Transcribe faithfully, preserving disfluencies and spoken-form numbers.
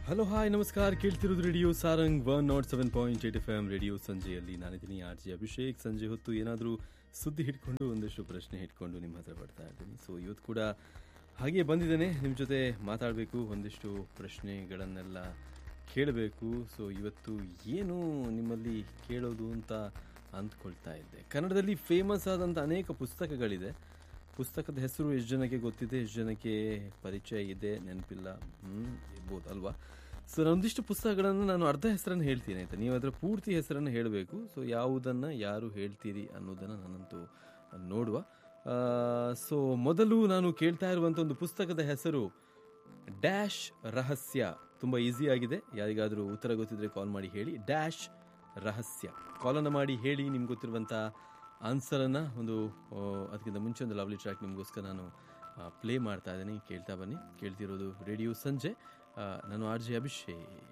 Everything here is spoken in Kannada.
ಹಲೋ ಹಾಯ್ ನಮಸ್ಕಾರ. ಕೇಳ್ತಿರೋದು radio Sarang one not seven point eight F M radio ಸಂಜೆಯಲ್ಲಿ. ನಾನಿದ್ದೀನಿ ಆರ್ ಜೆ ಅಭಿಷೇಕ್. ಸಂಜೆ ಹೊತ್ತು ಏನಾದರೂ ಸುದ್ದಿ ಹಿಡ್ಕೊಂಡು ಒಂದಷ್ಟು ಪ್ರಶ್ನೆ ಹಿಡ್ಕೊಂಡು ನಿಮ್ಮ ಹತ್ರ ಬರ್ತಾ ಇದ್ದೀನಿ. ಸೊ ಇವತ್ತು ಕೂಡ ಹಾಗೆ ಬಂದಿದ್ದೇನೆ, ನಿಮ್ಮ ಜೊತೆ ಮಾತಾಡಬೇಕು, ಒಂದಿಷ್ಟು ಪ್ರಶ್ನೆಗಳನ್ನೆಲ್ಲ ಕೇಳಬೇಕು. ಸೊ ಇವತ್ತು ಏನು ನಿಮ್ಮಲ್ಲಿ ಕೇಳೋದು ಅಂತ ಅಂದ್ಕೊಳ್ತಾ ಇದ್ದೆ. ಕನ್ನಡದಲ್ಲಿ ಫೇಮಸ್ ಆದಂಥ ಅನೇಕ ಪುಸ್ತಕಗಳಿದೆ. ಪುಸ್ತಕದ ಹೆಸರು ಎಷ್ಟು ಜನಕ್ಕೆ ಗೊತ್ತಿದೆ, ಎಷ್ಟು ಜನಕ್ಕೆ ಪರಿಚಯ ಇದೆ, ನೆನಪಿಲ್ಲ, ಹ್ಞೂ ಇರ್ಬೋದು ಅಲ್ವಾ. ಸೊ ನಾನೊಂದಿಷ್ಟು ಪುಸ್ತಕಗಳನ್ನು ನಾನು ಅರ್ಧ ಹೆಸರನ್ನು ಹೇಳ್ತೀನಿ ಆಯಿತಾ, ನೀವು ಅದರ ಪೂರ್ತಿ ಹೆಸರನ್ನು ಹೇಳಬೇಕು. ಸೊ ಯಾವುದನ್ನು ಯಾರು ಹೇಳ್ತೀರಿ ಅನ್ನೋದನ್ನು ನಾನಂತೂ ನೋಡುವ. ಸೊ ಮೊದಲು ನಾನು ಕೇಳ್ತಾ ಇರುವಂಥ ಒಂದು ಪುಸ್ತಕದ ಹೆಸರು ಡ್ಯಾಶ್ ರಹಸ್ಯ. ತುಂಬ ಈಸಿ ಆಗಿದೆ, ಯಾರಿಗಾದರೂ ಉತ್ತರ ಗೊತ್ತಿದ್ರೆ ಕಾಲ್ ಮಾಡಿ ಹೇಳಿ. ಡ್ಯಾಶ್ ರಹಸ್ಯ ಕಾಲನ್ನು ಮಾಡಿ ಹೇಳಿ ನಿಮ್ಗೆ ಗೊತ್ತಿರುವಂಥ ಆನ್ಸರನ್ನು. ಒಂದು ಅದಕ್ಕಿಂತ ಮುಂಚೆ ಒಂದು ಲವ್ಲಿ ಟ್ರ್ಯಾಕ್ ನಿಮಗೋಸ್ಕರ ನಾನು ಪ್ಲೇ ಮಾಡ್ತಾ ಇದ್ದೀನಿ, ಕೇಳ್ತಾ ಬನ್ನಿ. ಕೇಳ್ತಿರೋದು ರೇಡಿಯೋ ಸಂಜೆ, ನಾನು ಆರ್ ಜೆ ಅಭಿಷೇಕ್.